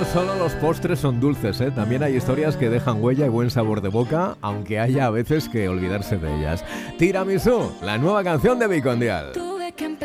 solo los postres son dulces, ¿eh? También hay historias que dejan huella y buen sabor de boca, aunque haya a veces que olvidarse de ellas. Tiramisú, la nueva canción de Bicondial.